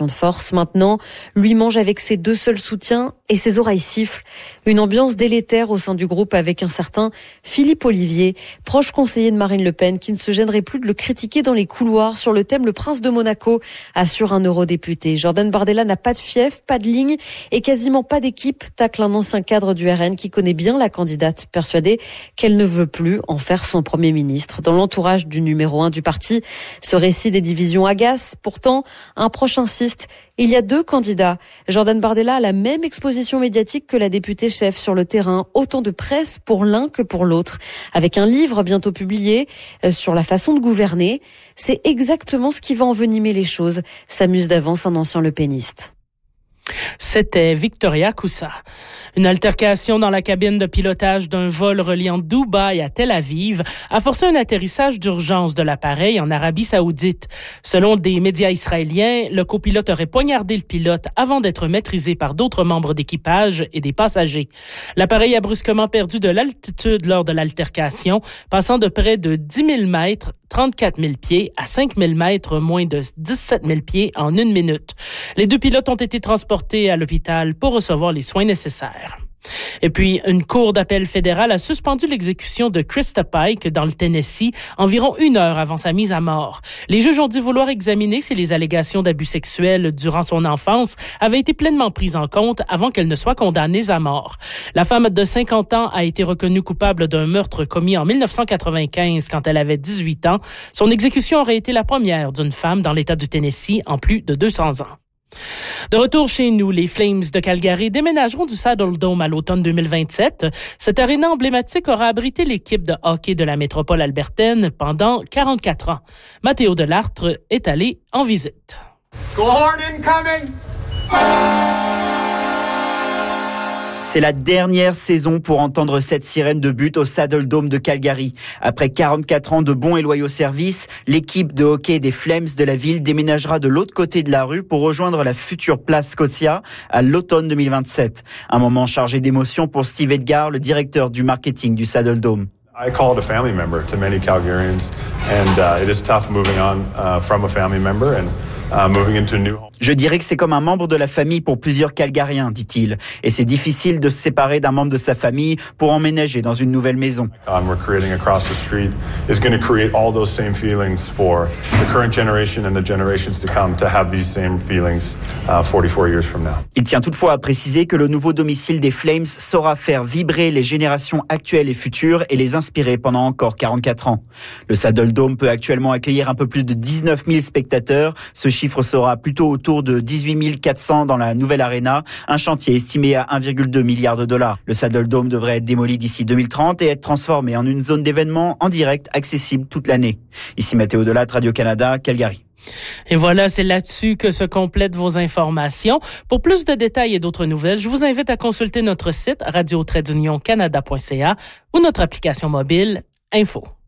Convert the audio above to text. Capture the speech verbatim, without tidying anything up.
démonstration de force. Maintenant, lui mange avec ses deux seuls soutiens et ses oreilles sifflent. Une ambiance délétère au sein du groupe avec un certain Philippe Ollivier, proche conseiller de Marine Le Pen, qui ne se gênerait plus de le critiquer dans les couloirs sur le thème Le Prince de Monaco, assure un eurodéputé. Jordan Bardella n'a pas de fief, pas de ligne et quasiment pas d'équipe, tacle un ancien cadre du R N qui connaît bien la candidate, persuadé qu'elle ne veut plus en faire son Premier ministre. Dans l'entourage du numéro un du parti, ce récit des divisions agace. Pourtant, un proche insiste, il y a deux candidats. Jordan Bardella a la même exposition médiatique que la députée chef sur le terrain. Autant de presse pour l'un que pour l'autre. Avec un livre bientôt publié sur la façon de gouverner, c'est exactement ce qui va envenimer les choses, s'amuse d'avance un ancien lepéniste. C'était Victoria Koussa. Une altercation dans la cabine de pilotage d'un vol reliant Dubaï à Tel Aviv a forcé un atterrissage d'urgence de l'appareil en Arabie Saoudite. Selon des médias israéliens, le copilote aurait poignardé le pilote avant d'être maîtrisé par d'autres membres d'équipage et des passagers. L'appareil a brusquement perdu de l'altitude lors de l'altercation, passant de près de dix mille mètres, trente-quatre mille pieds, à cinq mille mètres, moins de dix-sept mille pieds en une minute. Les deux pilotes ont été transportés à l'hôpital pour recevoir les soins nécessaires. Et puis, une cour d'appel fédérale a suspendu l'exécution de Krista Pike dans le Tennessee environ une heure avant sa mise à mort. Les juges ont dit vouloir examiner si les allégations d'abus sexuels durant son enfance avaient été pleinement prises en compte avant qu'elle ne soit condamnée à mort. La femme de cinquante ans a été reconnue coupable d'un meurtre commis en dix-neuf cent quatre-vingt-quinze quand elle avait dix-huit ans. Son exécution aurait été la première d'une femme dans l'État du Tennessee en plus de deux cents ans. De retour chez nous, les Flames de Calgary déménageront du Saddle Dome à l'automne deux mille vingt-sept. Cette aréna emblématique aura abrité l'équipe de hockey de la métropole albertaine pendant quarante-quatre ans. Mathéo Delartre est allé en visite. Go horn incoming! C'est la dernière saison pour entendre cette sirène de but au Saddle Dome de Calgary. Après quarante-quatre ans de bons et loyaux services, l'équipe de hockey des Flames de la ville déménagera de l'autre côté de la rue pour rejoindre la future place Scotia à l'automne deux mille vingt-sept. Un moment chargé d'émotion pour Steve Edgar, le directeur du marketing du Saddle Dome. I call it a family member to many Calgarians, and uh, it is tough moving on uh, from a family member and uh, moving into a new home. Je dirais que c'est comme un membre de la famille pour plusieurs Calgariens, dit-il. Et c'est difficile de se séparer d'un membre de sa famille pour emménager dans une nouvelle maison. Um, we're creating across the street is going to create all those same feelings for the current generation and the generations to come to have these same feelings uh, forty-four years from now. Il tient toutefois à préciser que le nouveau domicile des Flames saura faire vibrer les générations actuelles et futures et les inspirer pendant encore quarante-quatre ans. Le Saddle Dome peut actuellement accueillir un peu plus de dix-neuf mille spectateurs. Ce chiffre sera plutôt autour de dix-huit mille quatre cents dans la nouvelle arena, un chantier estimé à un virgule deux milliard de dollars. Le Saddle Dome devrait être démoli d'ici deux mille trente et être transformé en une zone d'événements en direct accessible toute l'année. Ici Mathéo Delattre, Radio-Canada, Calgary. Et voilà, c'est là-dessus que se complètent vos informations. Pour plus de détails et d'autres nouvelles, je vous invite à consulter notre site radio tiret d'union canada point c a ou notre application mobile Info.